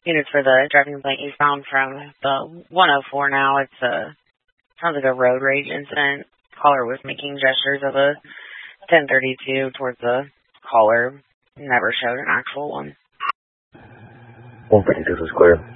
units for the driving blank eastbound from the 104 now. It's sounds like a road rage incident. Caller was making gestures of a 1032 towards the caller. Never showed an actual one. 156 is clear.